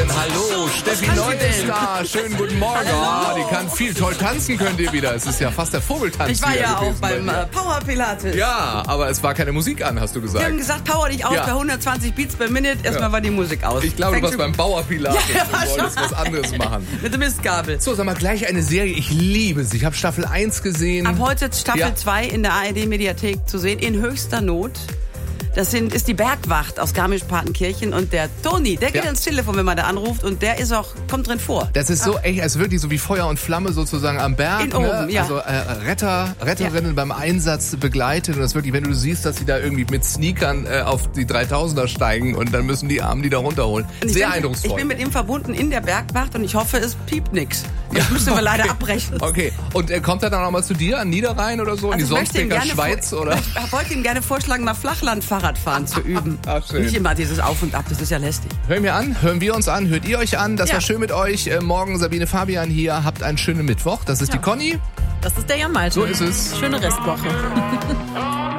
Wahnsinn. Hallo, Steffi Neu ist da. Schönen guten Morgen. Hallo. Die kann viel. Toll tanzen könnt ihr wieder. Es ist ja fast der Vogeltanz. Ich war ja auch gewesen beim bei dir. Power Pilates. Ja, aber es war keine Musik an, hast du Wir gesagt. haben gesagt, power dich auf Ja. bei 120 Beats per Minute. Erstmal war die Musik aus. Ich glaube, du warst beim Bauer Pilates Ja, und wolltest was anderes machen. mit der Mistgabel. So, sag mal, gleich eine Serie. Ich liebe sie. Ich habe Staffel 1 gesehen. Ab heute Staffel Ja. 2 in der ARD-Mediathek zu sehen, in höchster Not. Das ist die Bergwacht aus Garmisch-Partenkirchen und der Toni, der geht Ja. ans Telefon, wenn man da anruft und der kommt drin vor. Das ist so echt, es ist wirklich so wie Feuer und Flamme sozusagen am Berg. In oben, ja. Also Retterinnen beim Einsatz begleitet. Und das wirklich, wenn du siehst, dass sie da irgendwie mit Sneakern auf die 3000er steigen und dann müssen die Armen die da runterholen. Und ich Sehr bin- eindrucksvoll. Ich bin mit ihm verbunden in der Bergwacht und ich hoffe, es piept nix. Das müssen wir leider abbrechen. Okay, und kommt er dann auch mal zu dir an Niederrhein oder so, in die Also ich möchte ihm Sonsbecker gerne Schweiz? Oder? Ich wollte ihm gerne vorschlagen, mal Flachland-Fahrradfahren zu üben. Ach, schön. Nicht immer dieses Auf und Ab, das ist ja lästig. Hören wir uns an, hört ihr euch an. Das Ja. war schön mit euch. Morgen Sabine Fabian hier. Habt einen schönen Mittwoch. Das ist die Conny. Das ist der Jan Malte. So ist es. Schöne Restwoche.